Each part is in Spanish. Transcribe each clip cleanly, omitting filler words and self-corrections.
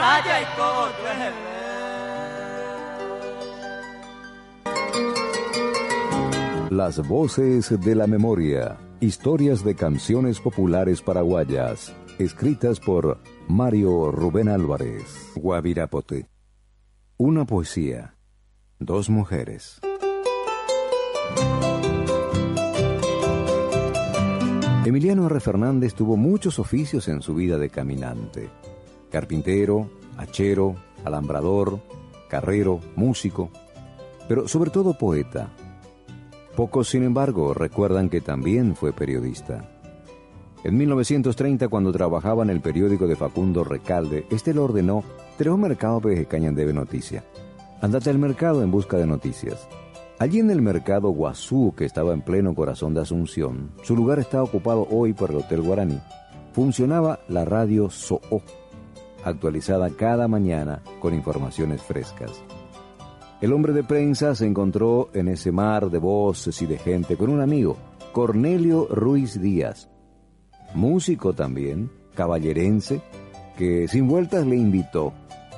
Raya y coyo. Las voces de la memoria. Historias de canciones populares paraguayas. Escritas por Mario Rubén Álvarez. Guavirapote. Una poesía. Dos mujeres. Emiliano R. Fernández tuvo muchos oficios en su vida de caminante. Carpintero, hachero, alambrador, carrero, músico, pero sobre todo poeta. Pocos, sin embargo, recuerdan que también fue periodista. En 1930, cuando trabajaba en el periódico de Facundo Recalde, este lo ordenó: "Trejo mercado pejecañan debe noticia. Andate al mercado en busca de noticias". Allí en el mercado Guazú, que estaba en pleno corazón de Asunción, su lugar está ocupado hoy por el Hotel Guaraní, funcionaba la radio SOO, actualizada cada mañana con informaciones frescas. El hombre de prensa se encontró en ese mar de voces y de gente con un amigo, Cornelio Ruiz Díaz, músico también, caballerense, que sin vueltas le invitó: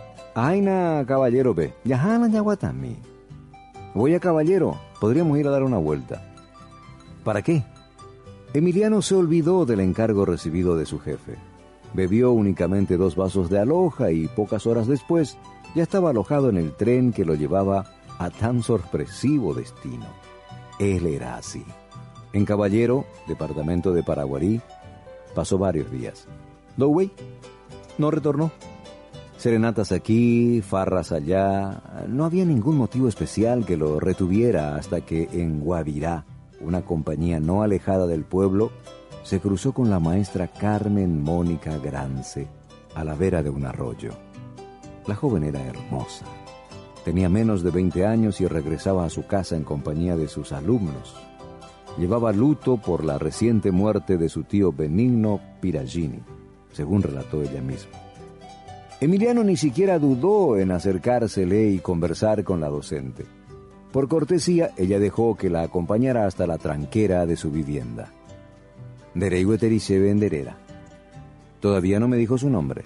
"Aina, caballero, ve, yajana yaguatami. Voy a caballero, podríamos ir a dar una vuelta". ¿Para qué? Emiliano se olvidó del encargo recibido de su jefe. Bebió únicamente 2 vasos de aloja y pocas horas después ya estaba alojado en el tren que lo llevaba a tan sorpresivo destino. Él era así. En Caballero, departamento de Paraguarí, pasó varios días. Dowey no retornó. Serenatas aquí, farras allá. No había ningún motivo especial que lo retuviera hasta que en Guavirá, una compañía no alejada del pueblo, se cruzó con la maestra Carmen Mónica Grance a la vera de un arroyo. La joven era hermosa. Tenía menos de 20 años y regresaba a su casa en compañía de sus alumnos. Llevaba luto por la reciente muerte de su tío Benigno Piragini, según relató ella misma. Emiliano ni siquiera dudó en acercársele y conversar con la docente. Por cortesía, ella dejó que la acompañara hasta la tranquera de su vivienda. Dereigueterice venderera. Todavía no me dijo su nombre,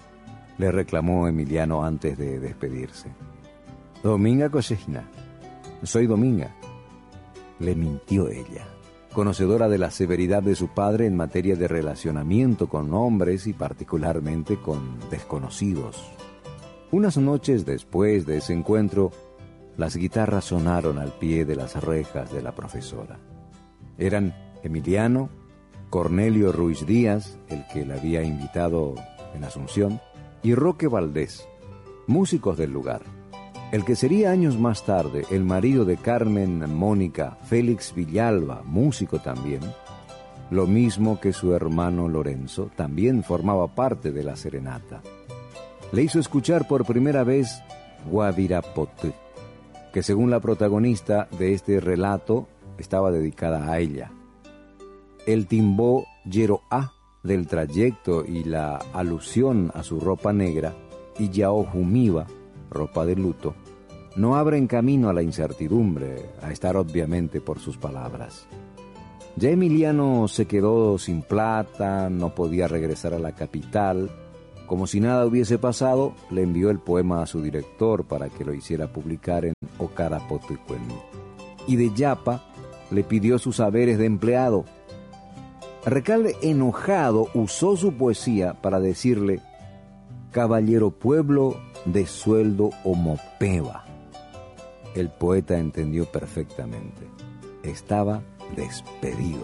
le reclamó Emiliano antes de despedirse. Dominga Cosejina. Soy Dominga. Le mintió ella, conocedora de la severidad de su padre en materia de relacionamiento con hombres y particularmente con desconocidos. Unas noches después de ese encuentro, las guitarras sonaron al pie de las rejas de la profesora. Eran Emiliano, Cornelio Ruiz Díaz, el que la había invitado en Asunción, y Roque Valdés, músicos del lugar. El que sería años más tarde el marido de Carmen Mónica, Félix Villalba, músico también, lo mismo que su hermano Lorenzo, también formaba parte de la serenata. Le hizo escuchar por primera vez Guavirapote, que según la protagonista de este relato estaba dedicada a ella. El timbó Yero A del trayecto y la alusión a su ropa negra, y Yao Jumiba, ropa de luto, no abren camino a la incertidumbre, a estar obviamente por sus palabras. Ya Emiliano se quedó sin plata, no podía regresar a la capital. Como si nada hubiese pasado, le envió el poema a su director para que lo hiciera publicar en Ocarapotecuení. Y de Yapa le pidió sus haberes de empleado. Recalde, enojado, usó su poesía para decirle: "Caballero pueblo de sueldo o mopeva". El poeta entendió perfectamente. Estaba despedido.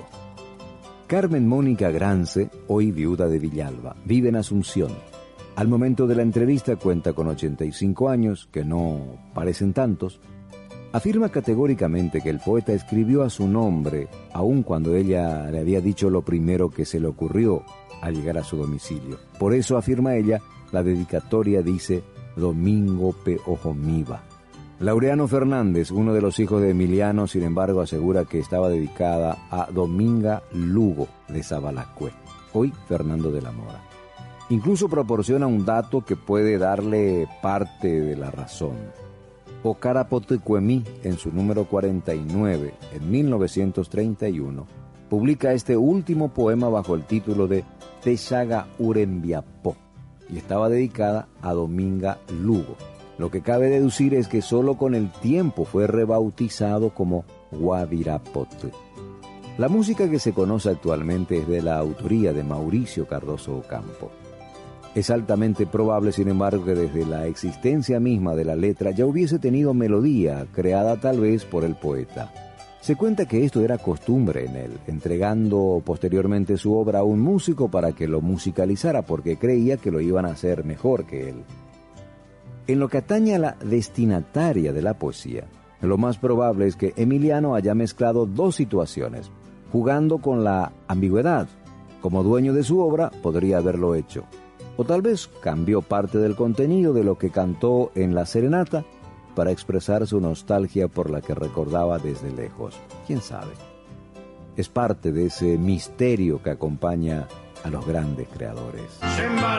Carmen Mónica Grance, hoy viuda de Villalba, vive en Asunción. Al momento de la entrevista cuenta con 85 años, que no parecen tantos. Afirma categóricamente que el poeta escribió a su nombre, aun cuando ella le había dicho lo primero que se le ocurrió al llegar a su domicilio. Por eso, afirma ella, la dedicatoria dice Domingo P. Ojomiba. Laureano Fernández, uno de los hijos de Emiliano, sin embargo, asegura que estaba dedicada a Dominga Lugo de Zabalacue, hoy Fernando de la Mora. Incluso proporciona un dato que puede darle parte de la razón. Ocarapotecuení, en su número 49, en 1931, publica este último poema bajo el título de Texaga Urembiapó, y estaba dedicada a Dominga Lugo. Lo que cabe deducir es que solo con el tiempo fue rebautizado como Guabirapote. La música que se conoce actualmente es de la autoría de Mauricio Cardoso Ocampo. Es altamente probable, sin embargo, que desde la existencia misma de la letra ya hubiese tenido melodía, creada tal vez por el poeta. Se cuenta que esto era costumbre en él, entregando posteriormente su obra a un músico para que lo musicalizara porque creía que lo iban a hacer mejor que él. En lo que atañe a la destinataria de la poesía, lo más probable es que Emiliano haya mezclado dos situaciones, jugando con la ambigüedad. Como dueño de su obra, podría haberlo hecho. O tal vez cambió parte del contenido de lo que cantó en la serenata para expresar su nostalgia por la que recordaba desde lejos. ¿Quién sabe? Es parte de ese misterio que acompaña a los grandes creadores.